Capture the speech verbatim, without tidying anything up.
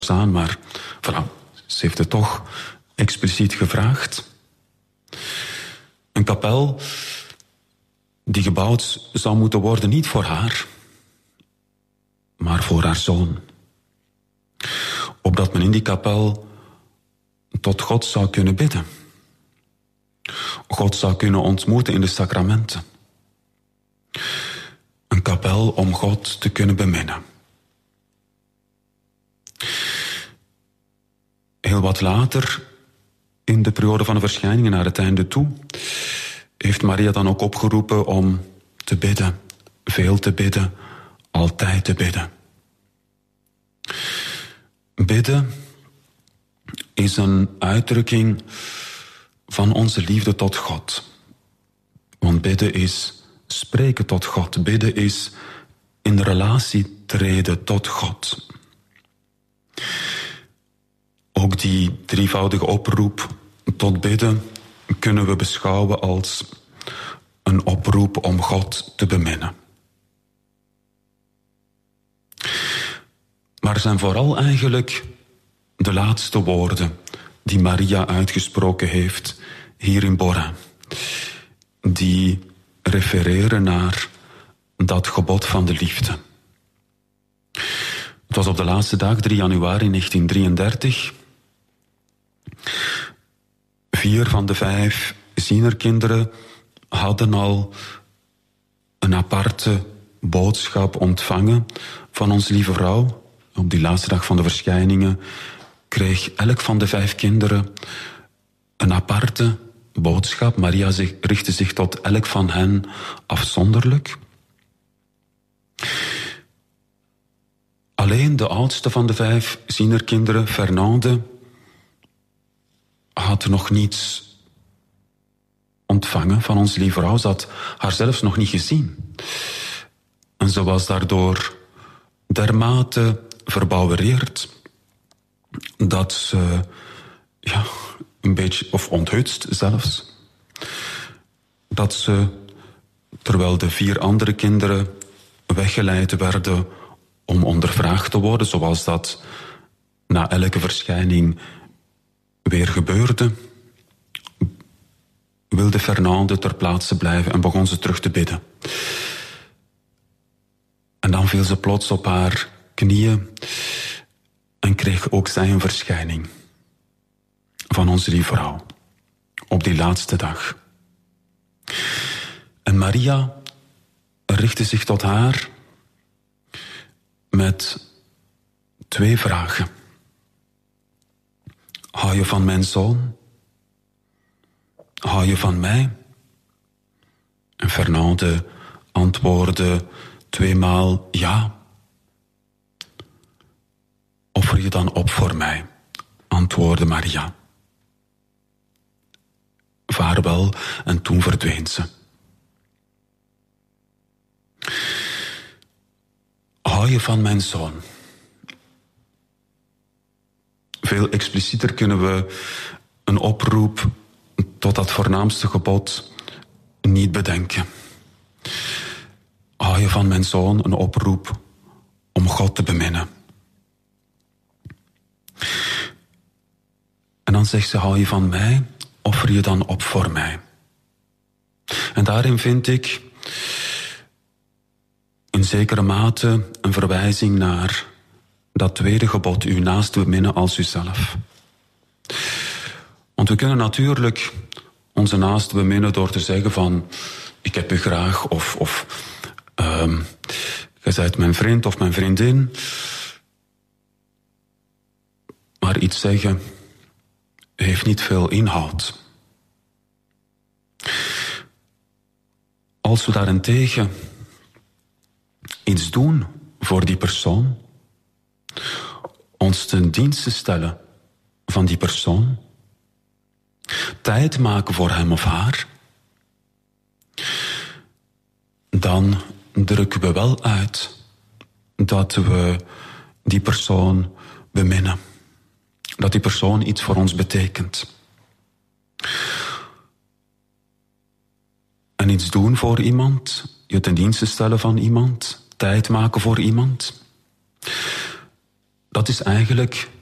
aan, maar voilà, ze heeft het toch expliciet gevraagd. Een kapel die gebouwd zou moeten worden, niet voor haar, maar voor haar zoon. Opdat men in die kapel tot God zou kunnen bidden. God zou kunnen ontmoeten in de sacramenten. Een kapel om God te kunnen beminnen. Heel wat later, in de periode van de verschijningen naar het einde toe, heeft Maria dan ook opgeroepen om te bidden, veel te bidden, altijd te bidden. Bidden is een uitdrukking van onze liefde tot God. Want bidden is spreken tot God. Bidden is in relatie treden tot God. Ook die drievoudige oproep tot bidden kunnen we beschouwen als een oproep om God te beminnen. Maar er zijn vooral eigenlijk de laatste woorden die Maria uitgesproken heeft hier in Bora, die refereren naar dat gebod van de liefde. Het was op de laatste dag, drie januari negentien drieëndertig. Vier van de vijf zienerkinderen hadden al een aparte boodschap ontvangen van onze lieve vrouw. Op die laatste dag van de verschijningen kreeg elk van de vijf kinderen een aparte boodschap. Maria zich, richtte zich tot elk van hen afzonderlijk. Alleen de oudste van de vijf zienerkinderen, Fernande, had nog niets ontvangen van onze lieve vrouw. Ze had haar zelfs nog niet gezien. En ze was daardoor dermate verbouwereerd dat ze, ja, een beetje, of onthutst zelfs, dat ze, terwijl de vier andere kinderen weggeleid werden om ondervraagd te worden, zoals dat na elke verschijning weer gebeurde, wilde Fernande ter plaatse blijven en begon ze terug te bidden. En dan viel ze plots op haar knieën en kreeg ook zij een verschijning van onze lieve vrouw op die laatste dag. En Maria richtte zich tot haar met twee vragen. Hou je van mijn zoon? Hou je van mij? En Fernande antwoordde tweemaal ja. Offer je dan op voor mij, antwoordde Maria. Vaarwel, en toen verdween ze. Hou je van mijn zoon? Veel explicieter kunnen we een oproep tot dat voornaamste gebod niet bedenken. Hou je van mijn zoon? Een oproep om God te beminnen. En dan zegt ze, hou je van mij? Offer je dan op voor mij? En daarin vind ik in zekere mate een verwijzing naar dat tweede gebod, uw naaste beminnen als uzelf. Want we kunnen natuurlijk onze naaste beminnen door te zeggen van, ik heb u graag, of, of um, jij bent mijn vriend of mijn vriendin. Maar iets zeggen heeft niet veel inhoud. Als we daarentegen iets doen voor die persoon, ons ten dienste stellen van die persoon, tijd maken voor hem of haar, dan drukken we wel uit dat we die persoon beminnen. Dat die persoon iets voor ons betekent. En iets doen voor iemand, je ten dienste stellen van iemand, tijd maken voor iemand, dat is eigenlijk